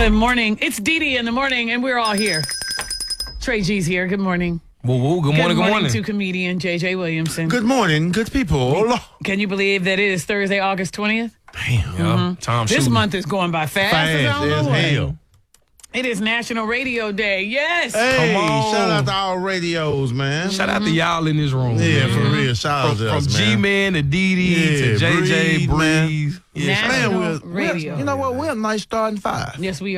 Good morning. It's Dee Dee in the morning, and we're all here. Trey G's here. Good morning. Woo, good morning, Good morning to comedian J.J. Williamson. Good morning, good people. Can you believe that it is Thursday, August 20th? Damn. Yeah, time This shooting. month is going by fast. as I don't Fast know as what. hell. It is National Radio Day. Yes. Hey, Come on. shout out to all radios, man. Shout out to y'all in this room. Yeah, man. for real. Shout out to From us, man. G-Man to Dee to Yeah, JJ, Breeze, man. Breeze. Yeah, National shout out. Man, Radio. you know what? We're a nice starting five. Yes, we